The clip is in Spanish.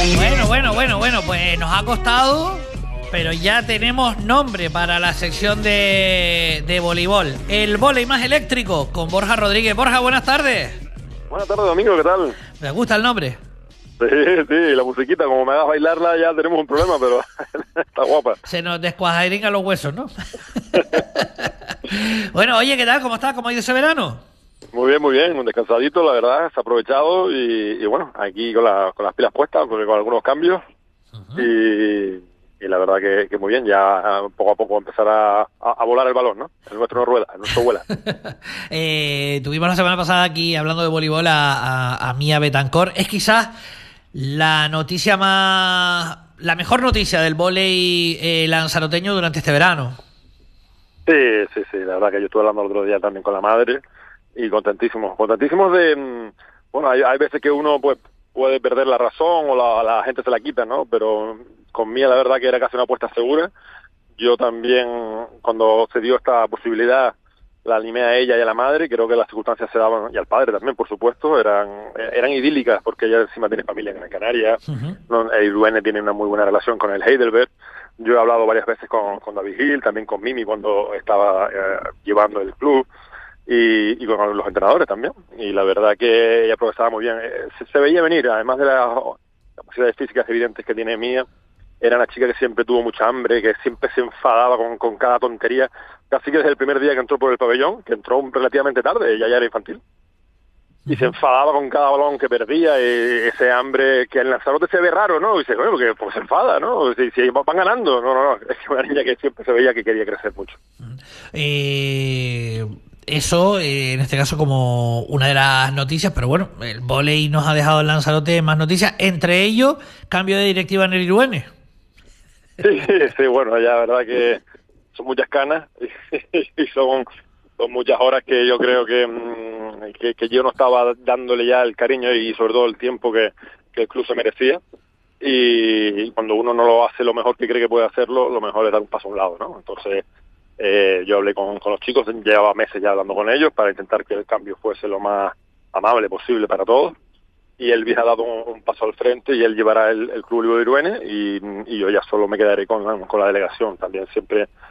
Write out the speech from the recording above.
Bueno, pues nos ha costado, pero ya tenemos nombre para la sección de voleibol. El vóley más eléctrico con Borja Rodríguez. Borja, buenas tardes. Buenas tardes, Domingo, ¿qué tal? ¿Te gusta el nombre? Sí, la musiquita, como me hagas bailarla ya tenemos un problema, pero está guapa. Se nos descuadringan los huesos, ¿no? Bueno, oye, ¿qué tal? ¿Cómo estás? ¿Cómo ha ido ese verano? Muy bien, un descansadito, la verdad, se ha aprovechado y bueno, aquí con las pilas puestas, con algunos cambios. Y la verdad que muy bien, ya poco a poco empezar a volar el balón, ¿no? El nuestro no rueda, el nuestro vuela. Tuvimos la semana pasada aquí, hablando de voleibol, a Mía Betancourt. Es quizás la mejor noticia del vóley lanzaroteño durante este verano. Sí, la verdad que yo estuve hablando el otro día también con la madre y contentísimos de... Bueno, hay veces que uno pues puede perder la razón o la gente se la quita, ¿no? Pero con Mía la verdad que era casi una apuesta segura. Yo también, cuando se dio esta posibilidad, la animé a ella y a la madre. Creo que las circunstancias se daban, y al padre también, por supuesto, eran idílicas, porque ella encima tiene familia en Gran Canaria. El Irwene tiene una muy buena relación con el Heidelberg. Yo he hablado varias veces con David Hill, también con Mimi cuando estaba llevando el club, y con los entrenadores también. Y la verdad que ella progresaba muy bien. Se veía venir, además de las capacidades físicas evidentes que tiene Mía. Era una chica que siempre tuvo mucha hambre, que siempre se enfadaba con cada tontería. Casi que desde el primer día que entró por el pabellón, que entró relativamente tarde, ella ya era infantil, y se enfadaba con cada balón que perdía, ese hambre que en Lanzarote se ve raro, ¿no? Y dice, bueno, porque pues se enfada, ¿no? Si van ganando. No, es que una niña que siempre se veía que quería crecer mucho. Eso, en este caso, como una de las noticias, pero bueno, el vóley nos ha dejado en Lanzarote más noticias, entre ellos, cambio de directiva en el Irwene. Sí, bueno, ya la verdad que son muchas canas y son muchas horas que yo creo que yo no estaba dándole ya el cariño y sobre todo el tiempo que el club se merecía. Y cuando uno no lo hace lo mejor que cree que puede hacerlo, lo mejor es dar un paso a un lado, ¿no? Entonces yo hablé con los chicos, llevaba meses ya hablando con ellos para intentar que el cambio fuese lo más amable posible para todos. Y él ha dado un paso al frente y él llevará el Club Libre de Irwene y yo ya solo me quedaré con la delegación. También siempre